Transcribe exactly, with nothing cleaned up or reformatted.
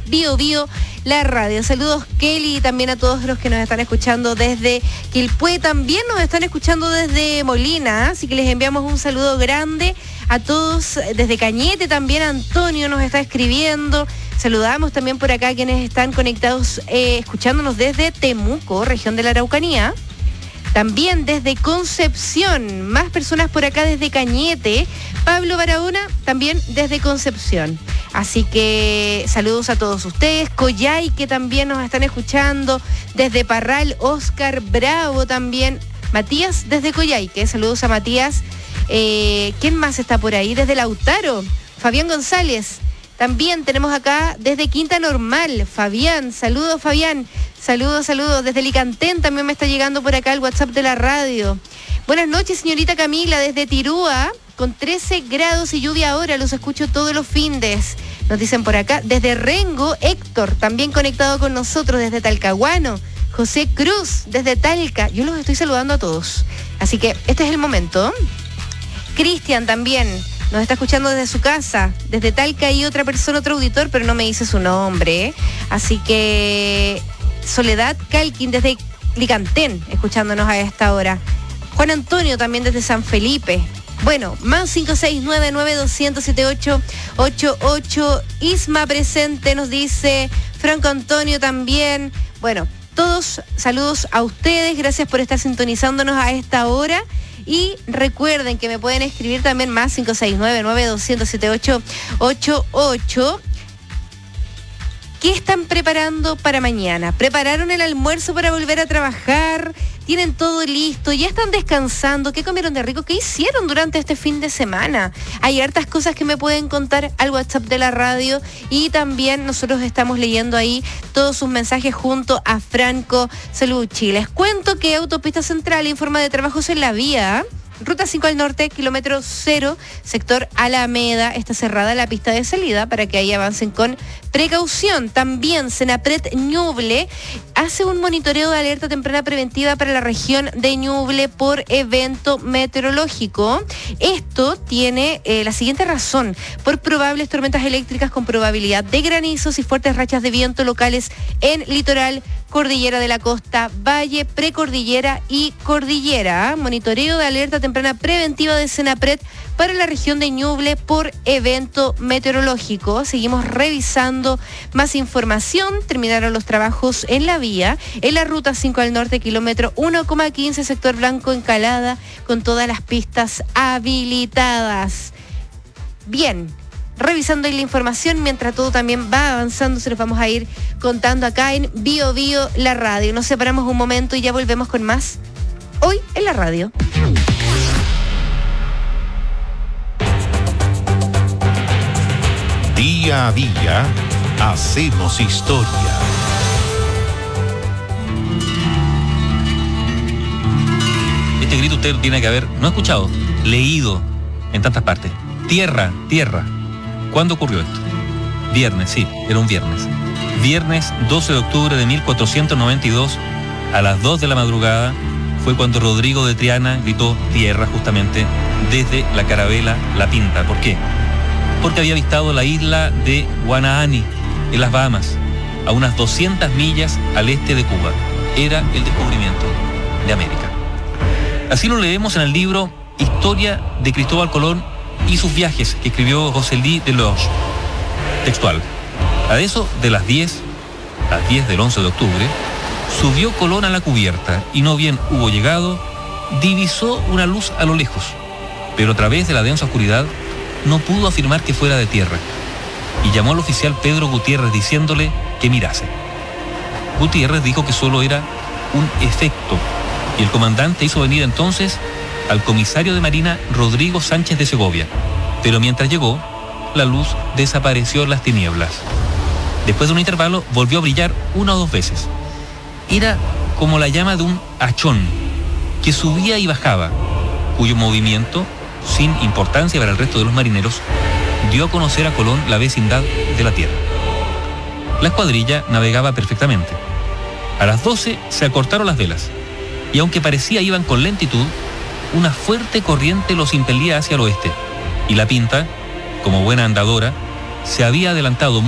Bio Bio, la radio. Saludos, Kelly, y también a todos los que nos están escuchando desde Quilpué. También nos están escuchando desde Molina, así que les enviamos un saludo grande a todos desde Cañete. También Antonio nos está escribiendo. Saludamos también por acá a quienes están conectados, eh, escuchándonos desde Temuco, región de la Araucanía. También desde Concepción, más personas por acá desde Cañete. Pablo Barahona, también desde Concepción. Así que saludos a todos ustedes. Coyay, que también nos están escuchando. Desde Parral, Oscar Bravo también. Matías, desde Coyhaique. Saludos a Matías. Eh, ¿Quién más está por ahí? Desde Lautaro, Fabián González. También tenemos acá desde Quinta Normal, Fabián. Saludos, Fabián. Saludos, saludos. Desde Licantén también me está llegando por acá el WhatsApp de la radio. Buenas noches, señorita Camila, desde Tirúa, con trece grados y lluvia ahora. Los escucho todos los findes. Nos dicen por acá. Desde Rengo, Héctor, también conectado con nosotros desde Talcahuano. José Cruz, desde Talca. Yo los estoy saludando a todos. Así que este es el momento. Cristian también nos está escuchando desde su casa, desde Talca, y otra persona, otro auditor, pero no me dice su nombre, ¿eh? Así que Soledad Calquín desde Licantén, escuchándonos a esta hora. Juan Antonio también desde San Felipe. Bueno, más cinco seis nueve nueve dos cero cero siete ocho ocho ocho. Isma presente, nos dice Franco Antonio también. Bueno, todos saludos a ustedes, gracias por estar sintonizándonos a esta hora. Y recuerden que me pueden escribir también más cinco seis nueve nueve dos cero cero siete ocho ocho ocho. ¿Qué están preparando para mañana? ¿Prepararon el almuerzo para volver a trabajar? ¿Tienen todo listo? ¿Ya están descansando? ¿Qué comieron de rico? ¿Qué hicieron durante este fin de semana? Hay hartas cosas que me pueden contar al WhatsApp de la radio, y también nosotros estamos leyendo ahí todos sus mensajes junto a Franco Salucci. Les cuento que Autopista Central informa de trabajos en la vía Ruta cinco al norte, kilómetro cero, sector Alameda. Está cerrada la pista de salida para que ahí avancen con precaución. También Senapred Ñuble hace un monitoreo de alerta temprana preventiva para la región de Ñuble por evento meteorológico. Esto tiene eh, la siguiente razón: por probables tormentas eléctricas con probabilidad de granizos y fuertes rachas de viento locales en litoral, cordillera de la costa, valle, precordillera y cordillera. Monitoreo de alerta temprana preventiva de Senapred para la región de Ñuble por evento meteorológico. Seguimos revisando más información. Terminaron los trabajos en la vía, en la ruta cinco al norte, kilómetro uno coma quince, sector Blanco Encalada, con todas las pistas habilitadas. Bien, revisando ahí la información, mientras todo también va avanzando, se los vamos a ir contando acá en Bio Bio, la radio. Nos separamos un momento y ya volvemos con más Hoy en la Radio. Día a día hacemos historia. Este grito usted tiene que haber, no escuchado, leído en tantas partes. Tierra, tierra. ¿Cuándo ocurrió esto? Viernes, sí, era un viernes. Viernes doce de octubre de mil cuatrocientos noventa y dos, a las dos de la madrugada, fue cuando Rodrigo de Triana gritó tierra justamente desde la carabela La Pinta. ¿Por qué? Porque había avistado la isla de Guanaani, en las Bahamas, a unas doscientas millas al este de Cuba. Era el descubrimiento de América. Así lo leemos en el libro Historia de Cristóbal Colón y sus viajes, que escribió José Luis Delorge. Textual: a eso de las diez, las diez del once de octubre, subió Colón a la cubierta y no bien hubo llegado, divisó una luz a lo lejos, pero a través de la densa oscuridad no pudo afirmar que fuera de tierra, y llamó al oficial Pedro Gutiérrez diciéndole que mirase. Gutiérrez dijo que solo era un efecto, y el comandante hizo venir entonces al comisario de Marina Rodrigo Sánchez de Segovia, pero mientras llegó, la luz desapareció en las tinieblas. Después de un intervalo, volvió a brillar una o dos veces. Era como la llama de un hachón, que subía y bajaba, cuyo movimiento, sin importancia para el resto de los marineros, dio a conocer a Colón la vecindad de la tierra. La escuadrilla navegaba perfectamente. A las doce se acortaron las velas, y aunque parecía iban con lentitud, una fuerte corriente los impelía hacia el oeste, y La Pinta, como buena andadora, se había adelantado